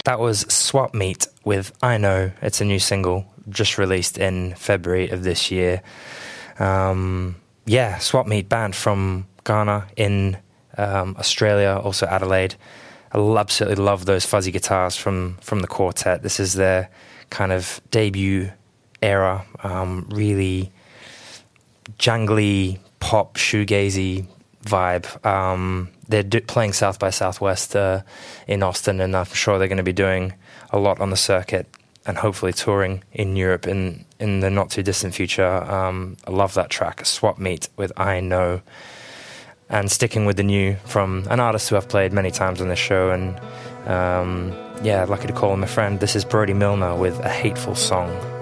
That was Swap Meet with I Know. It's a new single just released in February of this year. Swap Meet, band from Ghana in Australia, also Adelaide. I absolutely love those fuzzy guitars from the quartet. This is their kind of debut era, really jangly, pop, shoegazy vibe. They're playing South by Southwest in Austin, and I'm sure they're going to be doing a lot on the circuit and hopefully touring in Europe in the not-too-distant future. I love that track, Swap Meet with I Know. And sticking with the new from an artist who I've played many times on this show, and lucky to call him a friend. This is Brody Milner with A Hateful Song.